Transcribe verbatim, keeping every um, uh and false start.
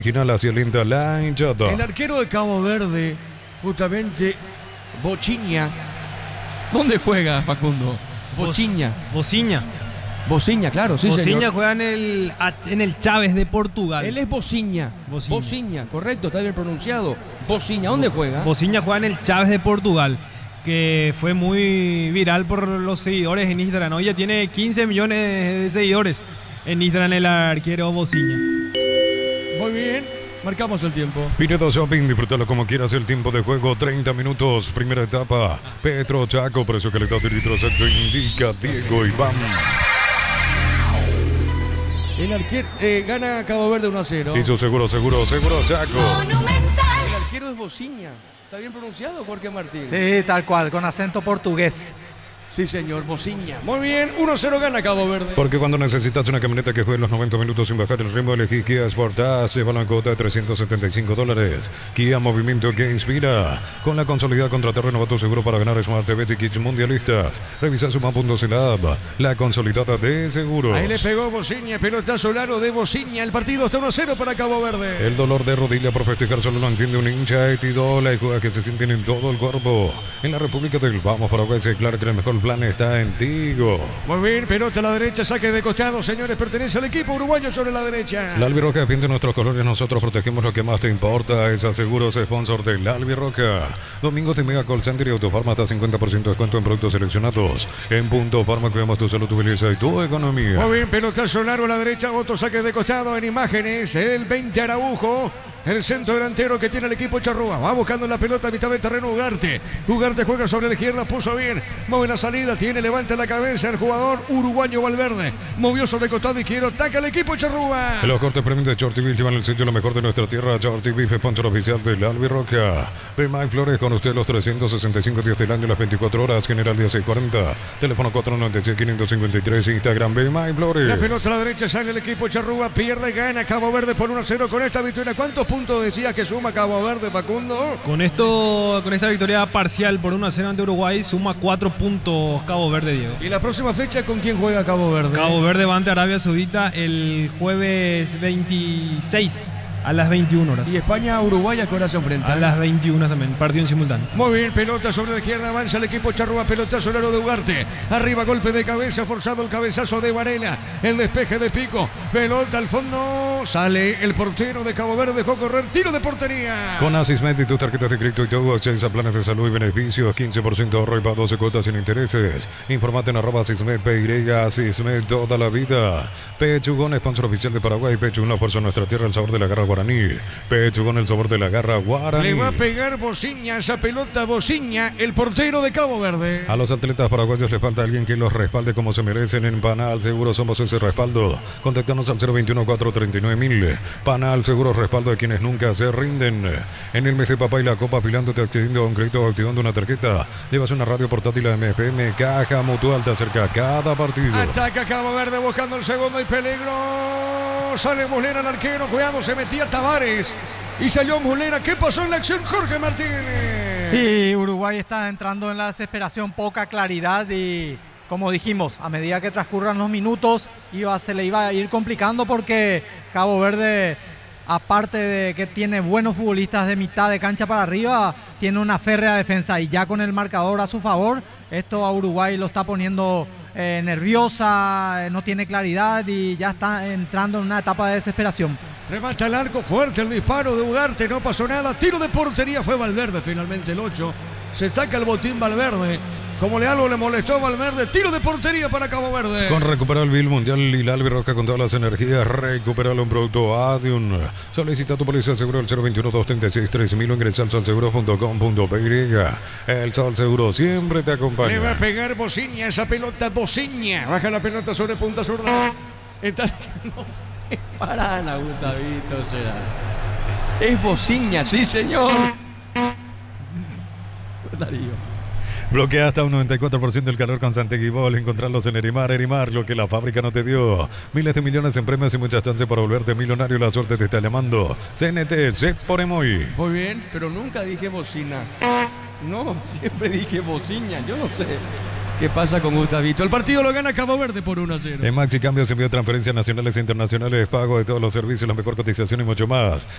Original hacia linda la hinchada. El arquero de Cabo Verde, justamente, Bochiña. ¿Dónde juega, Facundo? Bochiña. Bociña. Bociña, claro, sí, Bociña señor. juega en el, en el Chávez de Portugal. Él es Bociña. Bociña. Bociña, correcto, está bien pronunciado. Bociña, ¿dónde juega? Bociña juega en el Chávez de Portugal, que fue muy viral por los seguidores en Instagram. Hoy ya tiene quince millones de seguidores en Instagram el arquero Bociña. Muy bien, marcamos el tiempo. Pinedo Shopping, disfrútalo como quieras el tiempo de juego, treinta minutos, primera etapa. Petro Chaco, precio calidad de litro exacto, indica Diego Iván. El arquero eh, gana Cabo Verde uno a cero. Hizo seguro, seguro, seguro Chaco. Monumental. El arquero es Bociña. ¿Está bien pronunciado, Jorge Martín? Sí, tal cual, con acento portugués. Sí, señor, Bociña. Muy bien, uno a cero gana Cabo Verde. Porque cuando necesitas una camioneta que juegue los noventa minutos sin bajar el ritmo, elegí Kia Sportage, lleva la cuota de trescientos setenta y cinco dólares. Kia, movimiento que inspira. Con la consolidada contrata, renovado tu seguro para ganar Smart T V Tickets mundialistas. Revisa suma punto c l a b, la consolidada de seguros. Ahí le pegó Bociña, pelotazo largo de Bociña. El partido está uno a cero para Cabo Verde. El dolor de rodilla por festejar solo lo entiende un hincha etidola y juega que se sienten en todo el cuerpo. En la República del Vamos Paraguay se declara que el mejor plan está en Tigo. Muy bien, pelota a la derecha, saque de costado, señores, pertenece al equipo uruguayo sobre la derecha. La Albiroca defiende nuestros colores, nosotros protegemos lo que más te importa. Es Seguros, sponsor del Albiroca. Domingos de Mega Call Center y Autofarma hasta cincuenta por ciento de descuento en productos seleccionados. En Punto Farma cuidamos tu salud, tu belleza y tu economía. Muy bien, pelotazo largo a la derecha, otro saque de costado en imágenes. El veinte Araujo. El centro delantero que tiene el equipo Charrúa. Va buscando la pelota a mitad del terreno Ugarte. Ugarte juega sobre la izquierda, puso bien. Mueve la salida, tiene, levanta la cabeza el jugador uruguayo Valverde. Movió sobre el costado izquierdo, ataca el equipo Charrúa. Los cortes premium de Shorty Beef llevan el sitio lo mejor de nuestra tierra. Shorty Beef, sponsor oficial del Albiroca. Bemay Flores con usted los trescientos sesenta y cinco días del año, las veinticuatro horas. General dieciséis cuarenta. Teléfono cuatro nueve seis, quinientos cincuenta y tres. Instagram Bemay Flores. La pelota a la derecha, sale el equipo Charrúa. Pierde, gana Cabo Verde por uno a cero con esta victoria. ¿Cuántos puntos decías que suma Cabo Verde, Facundo? Con esto, con esta victoria parcial por uno a cero ante Uruguay, suma cuatro puntos Cabo Verde, Diego. ¿Y la próxima fecha con quién juega Cabo Verde? Cabo Verde va ante Arabia Saudita el jueves veintiséis a las veintiuna horas. Y España, Uruguay, ¿a qué hora se enfrentan? A las veintiuna también, partido en simultáneo. Muy bien, pelota sobre la izquierda, avanza el equipo Charrúa, pelotazo largo de Ugarte. Arriba, golpe de cabeza, forzado el cabezazo de Varela. El despeje de Pico, pelota al fondo, sale el portero de Cabo Verde, dejó correr, tiro de portería. Con Asismed y tus tarjetas de crédito y todo, acceso a planes de salud y beneficios, quince por ciento ahorro y para doce cuotas sin intereses. Informate en arroba Asismed, P Y, Asismed toda la vida. Pechugón, sponsor oficial de Paraguay. Pechugón, la fuerza de nuestra tierra, el sabor de la garra guaraní. Pechugón, el sabor de la garra guaraní. Le va a pegar Bociña, esa pelota Bociña, el portero de Cabo Verde. A los atletas paraguayos les falta alguien que los respalde como se merecen. En Panal Seguro somos ese respaldo. Contactanos al cero veintiuno, cuatrocientos treinta y nueve mil. Panal Seguro, respaldo de quienes nunca se rinden. En el mes de papá y la copa, afilándote, accediendo a un crédito o activando una tarjeta. Llevas una radio portátil a M P M, Caja Mutual, te acerca a cada partido. Ataca Cabo Verde buscando el segundo y peligro. Sale Muslera el arquero, cuidado, se metía Tavares. Y salió Muslera. ¿Qué pasó en la acción, Jorge Martínez? Y Uruguay está entrando en la desesperación, poca claridad y, como dijimos, a medida que transcurran los minutos iba, se le iba a ir complicando porque Cabo Verde, aparte de que tiene buenos futbolistas de mitad de cancha para arriba, tiene una férrea defensa y ya con el marcador a su favor, esto a Uruguay lo está poniendo eh, nerviosa, no tiene claridad y ya está entrando en una etapa de desesperación. Remata el arco, fuerte el disparo de Ugarte, no pasó nada. Tiro de portería, fue Valverde finalmente el ocho. Se saca el botín Valverde. Como le algo le molestó a Valverde, tiro de portería para Cabo Verde. Con recuperar el Bill Mundial y la Albiroca con todas las energías, recuperar un producto Adium. Solicita tu póliza de seguro al cero veintiuno, doscientos treinta y seis, tres mil o ingresa al sol seguro punto com punto p y. El Sol Seguro siempre te acompaña. Le va a pegar Bociña, esa pelota Bociña. Baja la pelota sobre punta zurda. Está dejando... Para Ana, Gustavito, será. Es Bociña, sí, señor. Darío. Bloquea hasta un noventa y cuatro por ciento el calor con Santeguibol. Encontrarlos en Erimar, Erimar, lo que la fábrica no te dio. Miles de millones en premios y muchas chances para volverte millonario. La suerte te está llamando. C N T, C por Emoy. Muy bien, pero nunca dije bocina. No, siempre dije Bociña, yo no sé. ¿Qué pasa con Gustavito? El partido lo gana Cabo Verde por uno a cero. En Maxi Cambios, envío de transferencias nacionales e internacionales, pago de todos los servicios, la mejor cotización y mucho más.